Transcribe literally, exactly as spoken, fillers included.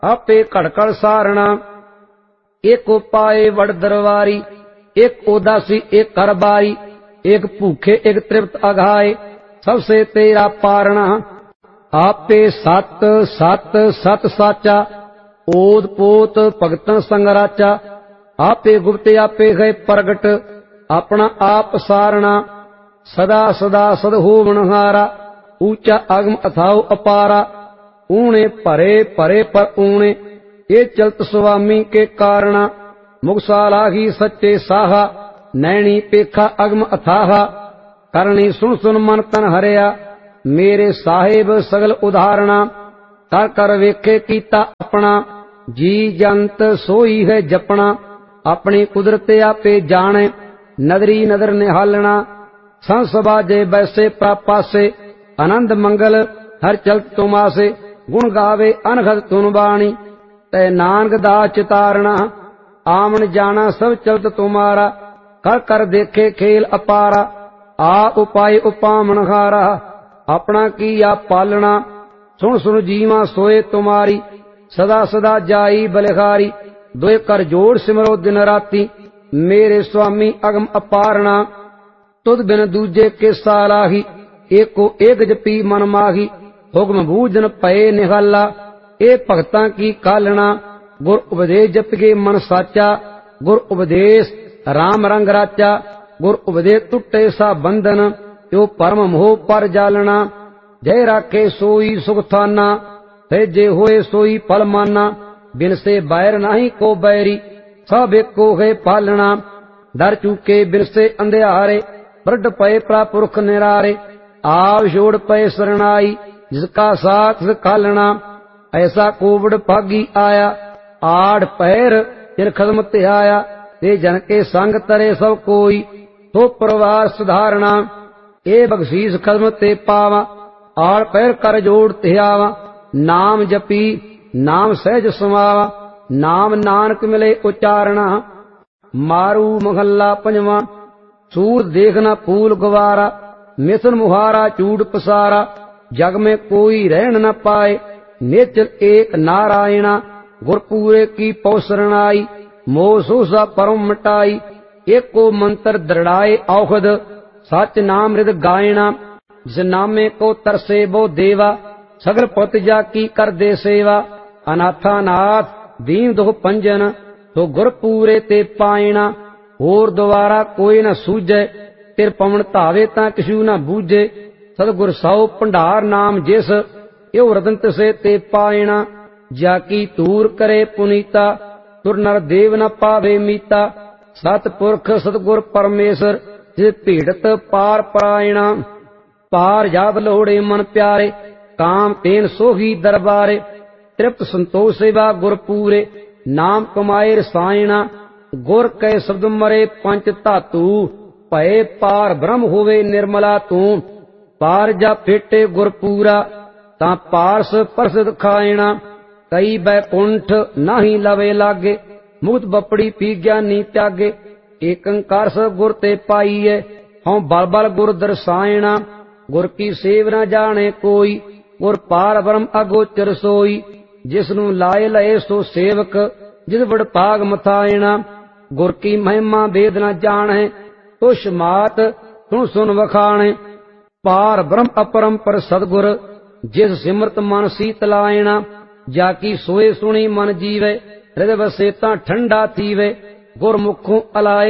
आपे घड़कड़ सारणा। एक उपाय वड दरबारी, एक उदासी एक करबारी, एक भूखे एक तृप्त अघाए, सबसे तेरा पारणा। आपे सत सत सत साचा, ओद पोत भगतन संगराचा। आपे गुप्त आपे गए प्रगट, अपना आप सारणा। सदा सदा सद होवनहारा, ऊंचा अगम अथाओ अपारा। ऊणे भरे भरे पर ऊणे, ये चलत स्वामी के कारणा। मुगसाला ही सच्चे साहा, नैनी पेखा अगम अथाहा। करनी सुन सुन मन तन हरिया, मेरे साहेब सगल उदाहरणा। कर कर वेखे कीता अपना, जी जंत सोई है जपना। अपनी कुदरत आपे जाने, नदरी नदर निहालना। संस बाजे बैसे प्रापासे, आनंद मंगल हर चलत तुमासे। गुण गावे अनघत तुन बाणी, तै नानक दास चितारणा। आमन जाना सब चलत तुम्हारा, कर कर देखे खेल अपारा। आ उपाय उपामनहारा, अपना किया पालना। सुन सुन जीवा सोए तुम्हारी, सदा सदा जाई बलिहारी। दोए कर जोड़ सिमरो दिन राती, मेरे स्वामी अगम अपारणा। तुद बिन दूजे के सालाही, एको एक जपी मन माही। हुक्म बूझन पए निहाला, ए भगतां की कालना। गुर उपदेश जपगे मन साचा, गुर उपदेश राम रंग राचा। गुर उपदेश टुटे सा बंधन, यो परम मोह पर जालना। जय राखे सोई सुख थाना, भेजे होए सोई फल माना। बिन से बैर नहीं को बैरी, सब एको है पालना। दर चूके बिन से अंधियारे, प्रड पए प्रापुरख निरारे। आव जोड़ पए शरणाई, जिसका साथ कालना। ऐसा कोवड़ भागी आया, आड़ पैर जिन खदम त्याया। ते जन के संग तरे सब कोई, तो परिवार सुधारना। ए बख्शीस खदम ते पावा, आड़ पैर कर जोड़ त्यावा। नाम जपी नाम सहज समावा, नाम नानक मिले उचारणा। मारू महल्ला पंजवा। सूर देखना फूल गवारा, मिथुन मुहारा चूड़ पसारा। जग में कोई रहन न पाए, निश्चल एक नारायणा। गुरपूरे की पौसरणाई, मोह सोसा परम मिटाई। एको मंत्र दृढ़ाए औखद, सच नाम हृद गायना। जिस नामे को तरसे वो देवा, सगल पत जा की कर दे सेवा। अनाथा नाथ दीन दुख पंजन, तो गुरपूरे ते पायना। होर द्वारा कोई न सूझे, तिर पवन धावे ता किशु न बूझे। सतगुर सौ भंडार नाम जिस, यो रदंत से ते पायना। जाकी तूर करे पुनीता, तुर नर देव न पावे मीता। सतपुरख सतगुर परमेश्वर, जिस पीड़त पार परायणा। पार जात लोड़े मन प्यारे, काम तेन सोही दरबारे। तृप्त संतोष सेवा गुर पूरे, नाम कमाए रसायणा। गुर कै शब्द मरे पंच धातु, भय पार ब्रह्म होवे निर्मला तू। पार जा फेटे गुर पूरा, ता पारस प्रसिद्ध खायणा। कई बैकुंठ नाही लवे लागे, मुक्त बपड़ी पी ज्ञानी त्यागे। एक अंकार स गुर ते पाईए, हूँ बल बल गुर दर्शायणा। गुर की सेव न जाने कोई, गुर पार ब्रह्म अगोचर सोई। जिसनु लाए लए सो सेवक, जिस बड़ पाग मथायणा। गुर की महिमा वेद न जाने, तो समात सुन सुन वखाणे। पार ब्रह्म अपरंपर सदगुर, जिस सिमरत मन शीतलायणा। जाकी सोए सुनी मन जीवे, हृदय बसे ता ठंडा थीवे। गुर मुखों अलाए